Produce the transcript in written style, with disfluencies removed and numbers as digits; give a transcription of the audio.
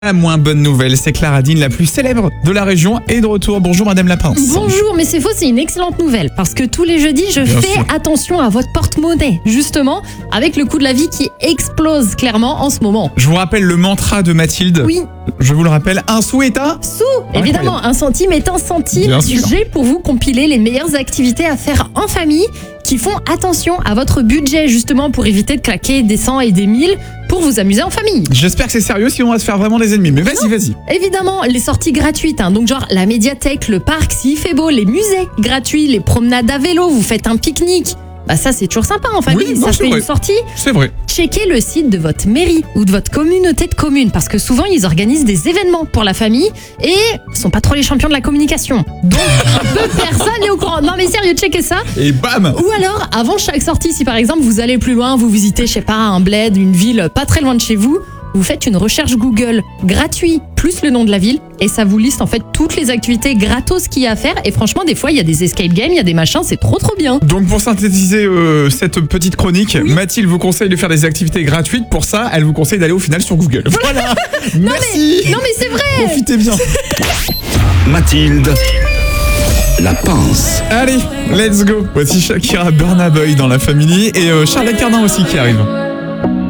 La moins bonne nouvelle, c'est que la radine la plus célèbre de la région est de retour. Bonjour Madame Lapince. Bonjour, mais c'est faux, c'est une excellente nouvelle. Parce que tous les jeudis, je Bien fais sûr. attention à votre porte-monnaie. Justement, avec le coût de la vie qui explose clairement en ce moment. Je vous rappelle le mantra de Mathilde. Oui, Je vous le rappelle, un sou est un... sous, évidemment, un centime est un centime. Bien sûr. J'ai pour vous compilé les meilleures activités à faire en famille qui font attention à votre budget, justement, pour éviter de claquer des 100 et des 1000 pour vous amuser en famille. J'espère que c'est sérieux, sinon on va se faire vraiment des ennemis. Mais vas-y. Évidemment, les sorties gratuites, donc genre la médiathèque, le parc, s'il fait beau, les musées gratuits, les promenades à vélo, vous faites un pique-nique. Bah ça, c'est toujours sympa en famille, Oui, non, ça c'est fait vrai. une sortie. C'est vrai. Checkez le site de votre mairie ou de votre communauté de communes parce que souvent ils organisent des événements pour la famille et sont pas trop les champions de la communication. Donc peu personne n'est au courant. Non mais sérieux, checkez ça. Et bam. Ou alors avant chaque sortie, si par exemple vous allez plus loin, vous visitez je sais pas un bled, une ville pas très loin de chez vous, vous faites une recherche Google gratuit plus le nom de la ville et ça vous liste en fait toutes les activités gratos qu'il y a à faire et franchement des fois il y a des escape games, il y a des machins, c'est trop bien. Donc pour synthétiser cette petite chronique, Mathilde vous conseille de faire des activités gratuites. Pour ça, elle vous conseille d'aller au final sur Google. Voilà. Merci. Non mais c'est vrai. Profitez bien. Mathilde, la pince. Allez, let's go. Voici Shakira, Burna Boy dans la famille et Charlotte Cardin aussi qui arrive.